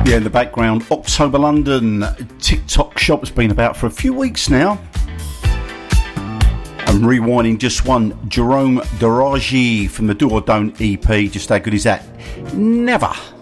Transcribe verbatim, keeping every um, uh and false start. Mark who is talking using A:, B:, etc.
A: Yeah, in the background, October London. TikTok Shop's been about for a few weeks now. And rewinding just one, Jerome Daragi from the Do or Don't E P. Just how good is that? Never.